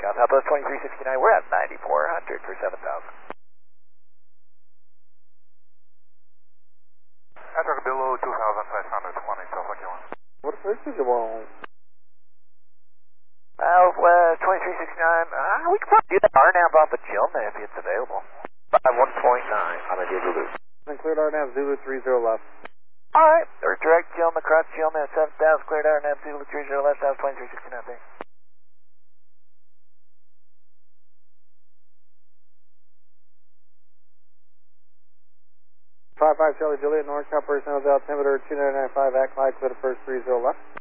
Ground Southwest 2369, we're at 9400 for 7,000. I took below 2,520, Southwest 1. What frequency you want? 2369, we can probably do that RNAV off of Gilman if it's available. 1.9 on the Zulu. Cleared RNAV Zulu 30 left. Alright, or direct Gilman across Gilman at 7,000, cleared RNAV Zulu 30 left, that was 2369, thanks. 55 Charlie Juliet, NorCal personnel altimeter 2995, act like clear the first 30 left.